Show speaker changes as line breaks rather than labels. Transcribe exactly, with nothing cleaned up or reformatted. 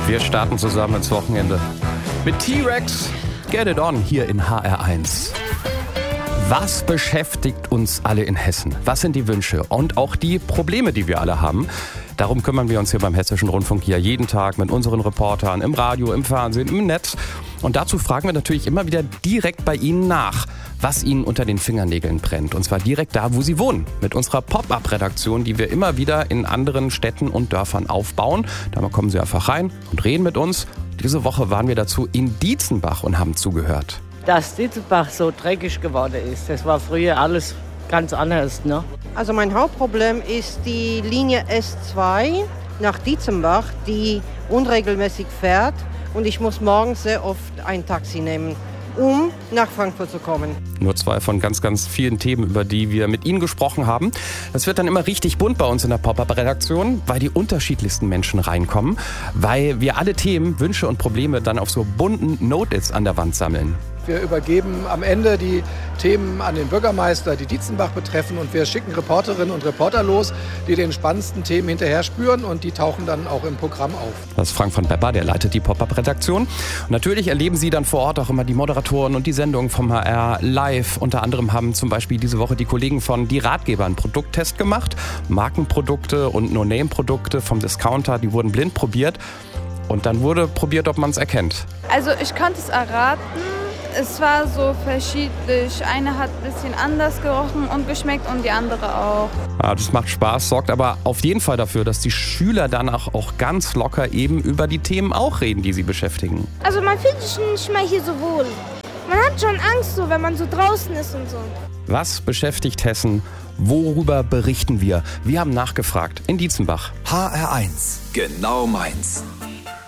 Wir starten zusammen ins Wochenende mit T-Rex. Get it on hier in H R eins. Was beschäftigt uns alle in Hessen? Was sind die Wünsche und auch die Probleme, die wir alle haben? Darum kümmern wir uns hier beim Hessischen Rundfunk ja jeden Tag mit unseren Reportern im Radio, im Fernsehen, im Netz. Und dazu fragen wir natürlich immer wieder direkt bei Ihnen nach, was Ihnen unter den Fingernägeln brennt. Und zwar direkt da, wo Sie wohnen. Mit unserer Pop-Up-Redaktion, die wir immer wieder in anderen Städten und Dörfern aufbauen. Da kommen Sie einfach rein und reden mit uns. Diese Woche waren wir dazu in Dietzenbach und haben zugehört.
Dass Dietzenbach so dreckig geworden ist, das war früher alles ganz anders, ne?
Also mein Hauptproblem ist die Linie S zwei nach Dietzenbach, die unregelmäßig fährt. Und ich muss morgens sehr oft ein Taxi nehmen, um nach Frankfurt zu kommen.
Nur zwei von ganz, ganz vielen Themen, über die wir mit Ihnen gesprochen haben. Das wird dann immer richtig bunt bei uns in der Pop-Up-Redaktion, weil die unterschiedlichsten Menschen reinkommen, weil wir alle Themen, Wünsche und Probleme dann auf so bunten Note-its an der Wand sammeln.
Wir übergeben am Ende die Themen an den Bürgermeister, die Dietzenbach betreffen, und wir schicken Reporterinnen und Reporter los, die den spannendsten Themen hinterher spüren, und die tauchen dann auch im Programm auf.
Das ist Frank von Pepper, der leitet die Pop-Up-Redaktion. Und natürlich erleben Sie dann vor Ort auch immer die Moderatoren und die Sendungen vom H R live. Unter anderem haben zum Beispiel diese Woche die Kollegen von Die Ratgeber einen Produkttest gemacht. Markenprodukte und No-Name-Produkte vom Discounter, die wurden blind probiert. Und dann wurde probiert, ob man es erkennt.
Also ich konnte es erraten. Es war so verschiedentlich. Eine hat ein bisschen anders gerochen und geschmeckt und die andere auch.
Ja, das macht Spaß, sorgt aber auf jeden Fall dafür, dass die Schüler danach auch ganz locker eben über die Themen auch reden, die sie beschäftigen.
Also man fühlt sich nicht mehr hier so wohl. Man hat schon Angst, so, wenn man so draußen ist und so.
Was beschäftigt Hessen? Worüber berichten wir? Wir haben nachgefragt in Dietzenbach.
H R eins, genau meins.